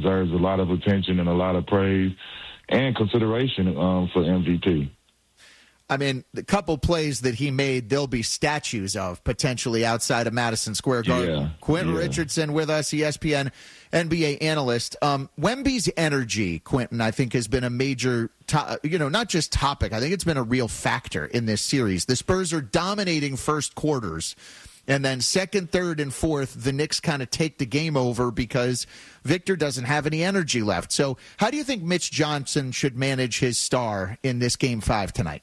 deserves a lot of attention and a lot of praise and consideration for MVP. I mean, the couple plays that he made, there'll be statues of potentially outside of Madison Square Garden. Yeah, Quentin Richardson with us, ESPN NBA analyst. Wemby's energy, Quentin, I think has been a major, not just topic. I think it's been a real factor in this series. The Spurs are dominating first quarters. And then second, third, and fourth, the Knicks kind of take the game over because Victor doesn't have any energy left. So how do you think Mitch Johnson should manage his star in this Game 5 tonight?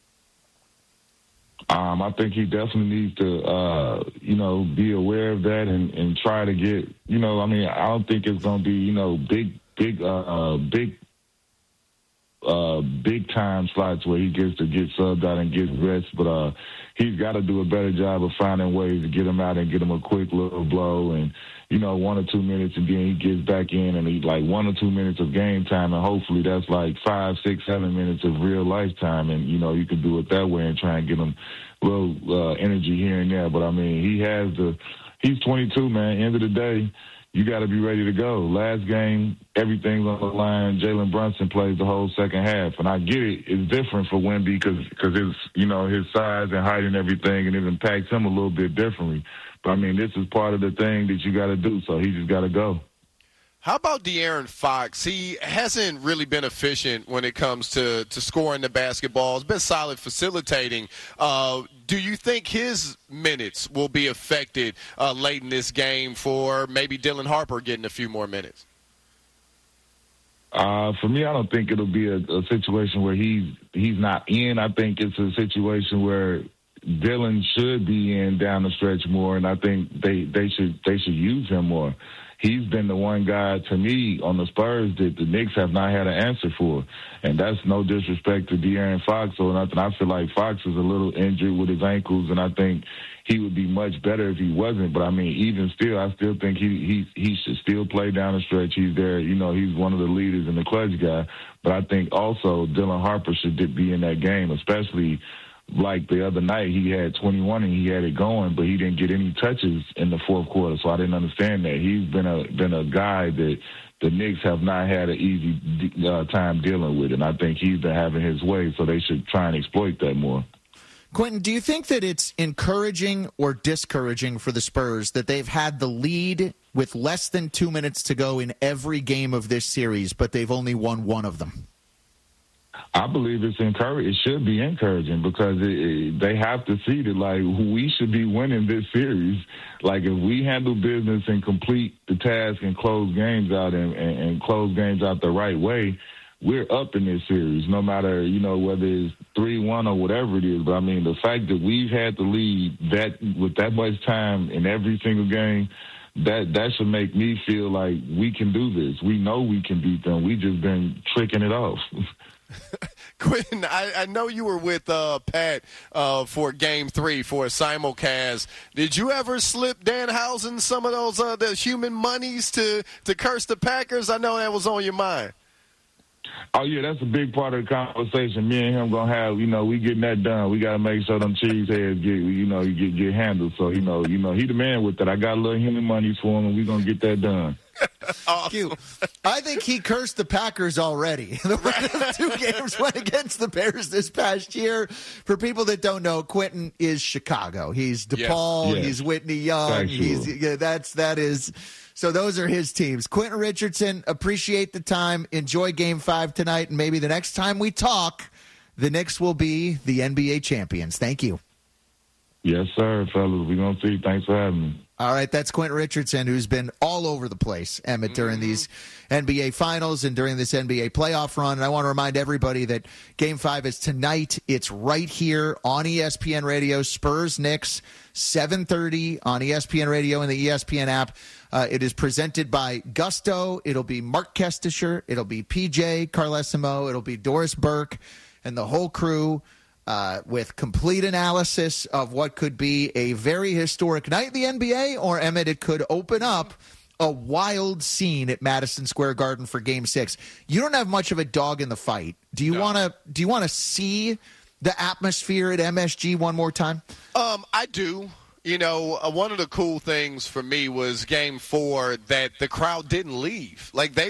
I think he definitely needs to, be aware of that and try to get, I don't think it's going to be, big time slots where he gets to get subbed out and get rest, but he's got to do a better job of finding ways to get him out and get him a quick little blow and, 1 or 2 minutes, and then he gets back in and he's like 1 or 2 minutes of game time, and hopefully that's like 5, 6, 7 minutes of real lifetime, and, you can do it that way and try and get him a little energy here and there. But, I mean, he's 22, man. End of the day, you got to be ready to go. Last game, everything's on the line. Jalen Brunson plays the whole second half. And I get it. It's different for Wemby because his, his size and height and everything, and it impacts him a little bit differently. But, I mean, this is part of the thing that you got to do, so he just got to go. How about De'Aaron Fox? He hasn't really been efficient when it comes to scoring the basketball. He's been solid facilitating. Do you think his minutes will be affected late in this game for maybe Dylan Harper getting a few more minutes? For me, I don't think it'll be a situation where he's not in. I think it's a situation where Dylan should be in down the stretch more, and I think they should use him more. He's been the one guy, to me, on the Spurs that the Knicks have not had an answer for. And that's no disrespect to De'Aaron Fox or nothing. I feel like Fox is a little injured with his ankles, and I think he would be much better if he wasn't. But, I mean, even still, I still think he should still play down the stretch. He's there. He's one of the leaders and the clutch guy. But I think also Dylan Harper should be in that game, especially like the other night, he had 21 and he had it going, but he didn't get any touches in the fourth quarter, so I didn't understand that. He's been a guy that the Knicks have not had an easy time dealing with, and I think he's been having his way, so they should try and exploit that more. Quentin, do you think that it's encouraging or discouraging for the Spurs that they've had the lead with less than 2 minutes to go in every game of this series, but they've only won one of them? I believe it's encouraging. It should be encouraging because they have to see that, like, we should be winning this series. Like, if we handle business and complete the task and close games out and close games out the right way, we're up in this series, no matter, whether it's 3-1 or whatever it is. But, I mean, the fact that we've had the lead with that much time in every single game, that should make me feel like we can do this. We know we can beat them. We just been tricking it off. Quentin, I know you were with Pat for Game 3 for a simulcast. Did you ever slip Danhausen some of those the human monies to curse the Packers? I know that was on your mind. Oh, yeah, that's a big part of the conversation. Me and him going to have, we getting that done. We got to make sure them cheese heads get handled. So, he the man with that. I got a little human money for him, and we going to get that done. Awesome. I think he cursed the Packers already. The 2 games went against the Bears this past year. For people that don't know, Quentin is Chicago. He's DePaul. Yes. He's Whitney Young. That is. So those are his teams. Quentin Richardson, appreciate the time. Enjoy Game 5 tonight, and maybe the next time we talk, the Knicks will be the NBA champions. Thank you. Yes, sir, fellas. We're going to see. Thanks for having me. All right, that's Quentin Richardson, who's been all over the place, Emmett, during these NBA Finals and during this NBA playoff run. And I want to remind everybody that Game 5 is tonight. It's right here on ESPN Radio, Spurs-Knicks, 7:30 on ESPN Radio and the ESPN app. It is presented by Gusto. It'll be Mark Kestisher. It'll be PJ Carlesimo. It'll be Doris Burke and the whole crew. With complete analysis of what could be a very historic night in the NBA, or, Emmett, it could open up a wild scene at Madison Square Garden for Game 6. You don't have much of a dog in the fight. Do you want to see the atmosphere at MSG one more time? I do. One of the cool things for me was Game 4 that the crowd didn't leave. Like, they